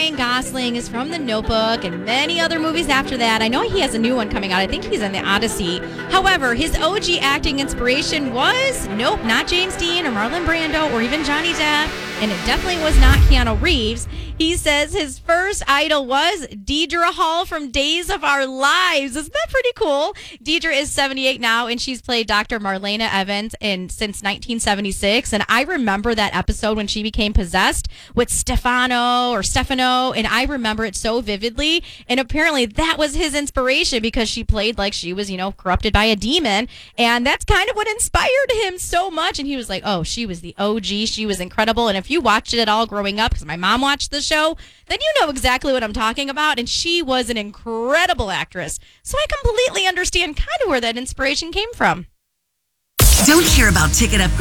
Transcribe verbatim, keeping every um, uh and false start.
Ryan Gosling is from The Notebook and many other movies after that. I know he has a new one coming out. I think he's in The Odyssey. However, his O G acting inspiration was, nope, not James Dean or Marlon Brando or even Johnny Depp. And it definitely was not Keanu Reeves. He says his first idol was Deidre Hall from Days of Our Lives. Isn't that pretty cool? Deidre is seventy-eight now, and she's played Doctor Marlena Evans in since nineteen seventy-six. And I remember that episode when she became possessed with Stefano or Stefano, and I remember it so vividly. And apparently that was his inspiration because she played like she was, you know, corrupted by a demon. And that's kind of what inspired him so much. And he was like, oh, she was the O G. She was incredible. And if you watched it at all growing up, because my mom watched the show, then you know exactly what I'm talking about. And she was an incredible actress. So I completely understand kind of where that inspiration came from. Don't hear about ticket upgrades